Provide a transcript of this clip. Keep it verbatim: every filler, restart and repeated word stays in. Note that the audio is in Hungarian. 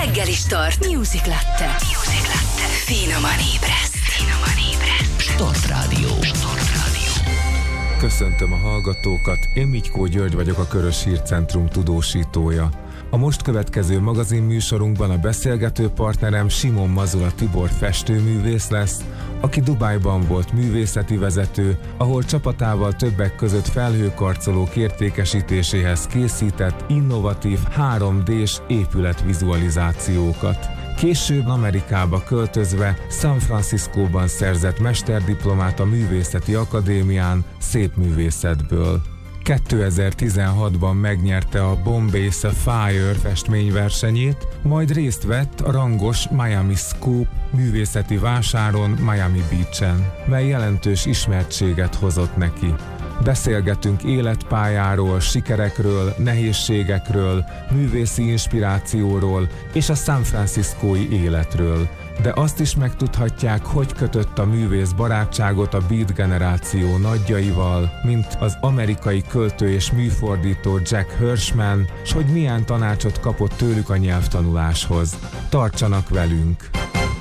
Reggeli Start. Music Latte. Music Latte. Finoman ébreszt. Finoman ébreszt. Start Rádió. Start Rádió. Köszöntöm a hallgatókat, én Mitykó György vagyok, a Körös Hírcentrum tudósítója. A most következő magazinműsorunkban a beszélgető partnerem Simon Mazula Tibor festőművész lesz, aki Dubájban volt művészeti vezető, ahol csapatával többek között felhőkarcolók értékesítéséhez készített innovatív három dés épületvizualizációkat. Később Amerikába költözve San Franciscóban szerzett mesterdiplomát a Művészeti Akadémián szépművészetből. kétezer-tizenhatban megnyerte a Bombay Sapphire festményversenyét, majd részt vett a rangos Miami Scoop művészeti vásáron Miami Beach-en, mely jelentős ismertséget hozott neki. Beszélgetünk életpályáról, sikerekről, nehézségekről, művészi inspirációról és a San Franciscói életről. De azt is megtudhatják, hogy kötött a művész barátságot a Beat generáció nagyjaival, mint az amerikai költő és műfordító Jack Hirschman, s hogy milyen tanácsot kapott tőlük a nyelvtanuláshoz. Tartsanak velünk!